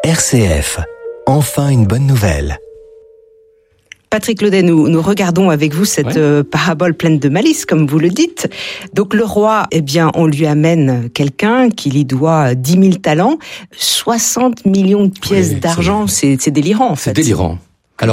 RCF, enfin une bonne nouvelle. Patrick Laudet, nous regardons avec vous cette parabole pleine de malice, comme vous le dites. Donc le roi, on lui amène quelqu'un qui lui doit 10 000 talents, 60 millions de pièces d'argent. C'est délirant, en fait. C'est délirant.